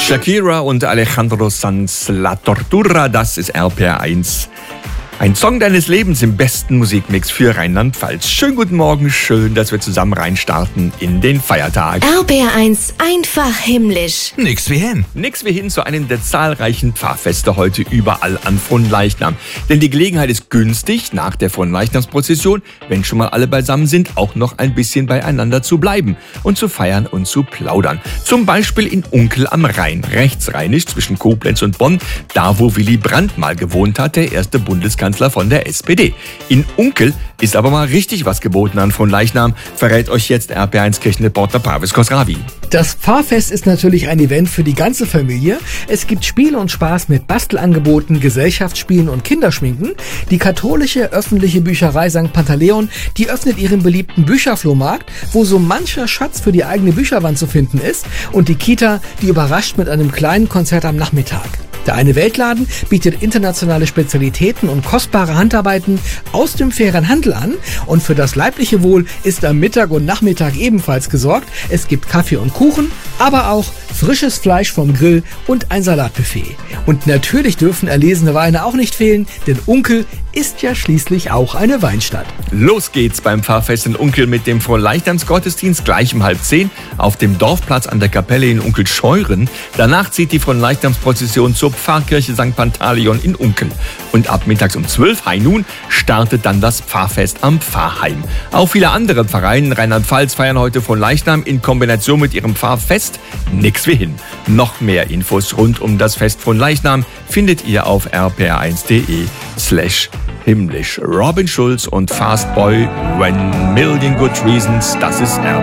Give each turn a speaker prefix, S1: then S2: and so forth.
S1: Shakira und Alejandro Sanz, La Tortura, das ist RPR1. Ein Song deines Lebens im besten Musikmix für Rheinland-Pfalz. Schönen guten Morgen, schön, dass wir zusammen reinstarten in den Feiertag.
S2: RPR1 einfach himmlisch.
S3: Nix wie hin.
S1: Nix wie hin zu einem der zahlreichen Pfarrfeste heute überall an Fronleichnam. Denn die Gelegenheit ist günstig, nach der Fronleichnamsprozession, wenn schon mal alle beisammen sind, auch noch ein bisschen beieinander zu bleiben und zu feiern und zu plaudern. Zum Beispiel in Unkel am Rhein, rechtsrheinisch zwischen Koblenz und Bonn, da wo Willy Brandt mal gewohnt hat, der erste Bundeskanzler von der SPD. In Unkel ist aber mal richtig was geboten an Fronleichnam, verrät euch jetzt RPR1 Kirchenreporter Parvis Khosravi.
S4: Das Pfarrfest ist natürlich ein Event für die ganze Familie. Es gibt Spiele und Spaß mit Bastelangeboten, Gesellschaftsspielen und Kinderschminken. Die katholische öffentliche Bücherei St. Pantaleon, die öffnet ihren beliebten Bücherflohmarkt, wo so mancher Schatz für die eigene Bücherwand zu finden ist. Und die Kita, die überrascht mit einem kleinen Konzert am Nachmittag. Der eine Weltladen bietet internationale Spezialitäten und kostbare Handarbeiten aus dem fairen Handel an. Und für das leibliche Wohl ist am Mittag und Nachmittag ebenfalls gesorgt. Es gibt Kaffee und Kuchen, aber auch frisches Fleisch vom Grill und ein Salatbuffet. Und natürlich dürfen erlesene Weine auch nicht fehlen, denn Unkel ist ja schließlich auch eine Weinstadt.
S1: Los geht's beim Pfarrfest in Unkel mit dem Fronleichnamsgottesdienst gleich um 9:30 auf dem Dorfplatz an der Kapelle in Unkelscheuren. Danach zieht die Fronleichnamsprozession zur Pfarrkirche St. Pantaleon in Unkel. Und ab mittags um 12 High Noon startet dann das Pfarrfest am Pfarrheim. Auch viele andere Pfarreien in Rheinland-Pfalz feiern heute Fronleichnam in Kombination mit ihrem Pfarrfest. Nix wie hin. Noch mehr Infos rund um das Fest Fronleichnam findet ihr auf rpr1.de/himmlisch. Robin Schulz und Fastboy, When Million Good Reasons, das ist